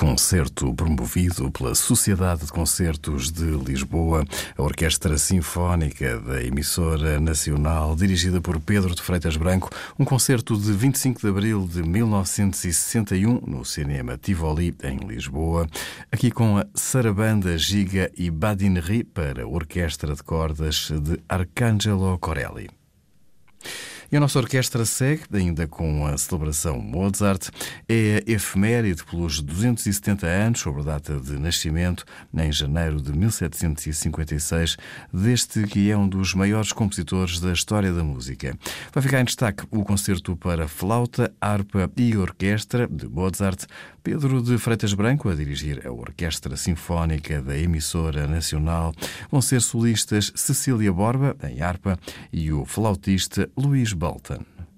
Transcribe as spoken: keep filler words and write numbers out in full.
concerto promovido pela Sociedade de Concertos de Lisboa, a Orquestra Sinfónica da Emissora Nacional, dirigida por Pedro de Freitas Branco, um concerto de vinte e cinco de abril de mil novecentos e sessenta e um no Cinema Tivoli, em Lisboa, aqui com a Sarabanda Giga e Badinerie para a Orquestra de Cordas de Arcangelo Corelli. E a nossa orquestra segue, ainda com a celebração Mozart. É a efeméride pelos duzentos e setenta anos, sobre a data de nascimento, em janeiro de mil setecentos e cinquenta e seis, deste que é um dos maiores compositores da história da música. Vai ficar em destaque o concerto para flauta, harpa e orquestra de Mozart. Pedro de Freitas Branco a dirigir a Orquestra Sinfónica da Emissora Nacional. Vão ser solistas Cecília Borba, em harpa, e o flautista Luís Bolton.